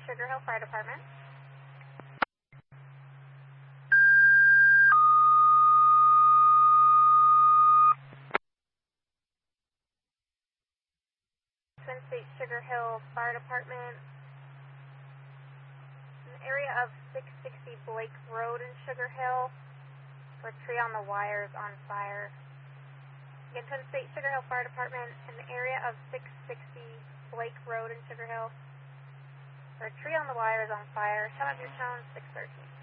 Sugar Hill Fire Department. Twin State Sugar Hill Fire Department. In the area of 660 Blake Road in Sugar Hill for a tree on the wires on fire. Again, Twin State Sugar Hill Fire Department in the area of 660 Blake Road in Sugar Hill for a tree on the wires on fire. Sum up your tone 613.